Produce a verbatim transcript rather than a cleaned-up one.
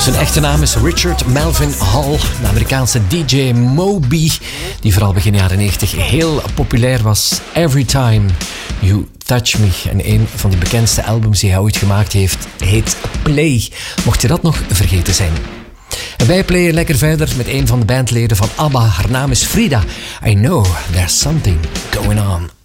Zijn echte naam is Richard Melvin Hall, de Amerikaanse D J Moby, die vooral begin jaren negentig heel populair was. Every Time You Touch Me. En een van de bekendste albums die hij ooit gemaakt heeft heet Play. Mocht je dat nog vergeten zijn. En wij playen lekker verder met een van de bandleden van ABBA. Haar naam is Frida. I know there's something going on.